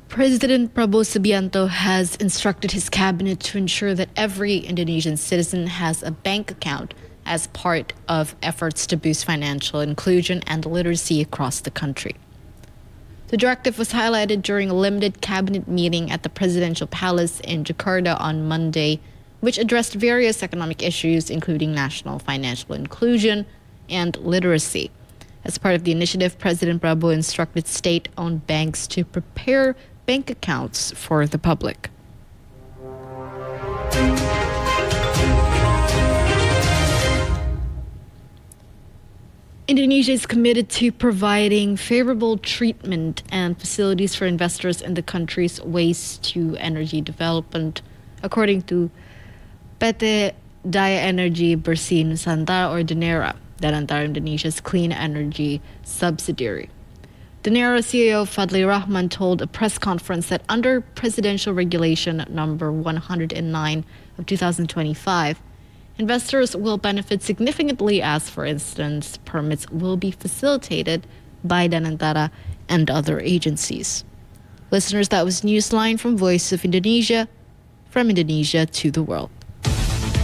President Prabowo Subianto has instructed his cabinet to ensure that every Indonesian citizen has a bank account as part of efforts to boost financial inclusion and literacy across the country. The directive was highlighted during a limited cabinet meeting at the Presidential Palace in Jakarta on Monday, which addressed various economic issues, including national financial inclusion and literacy. As part of the initiative, President Prabowo instructed state-owned banks to prepare bank accounts for the public. Indonesia is committed to providing favorable treatment and facilities for investors in the country's waste-to-energy development, according to PT Daya Energi Bersih Nusantara, or DENERA, Danantara Indonesia's clean energy subsidiary. DENERA CEO Fadli Rahman told a press conference that under Presidential Regulation number 109 of 2025, investors will benefit significantly as, for instance, permits will be facilitated by Danantara and other agencies. Listeners, that was Newsline from Voice of Indonesia, from Indonesia to the world.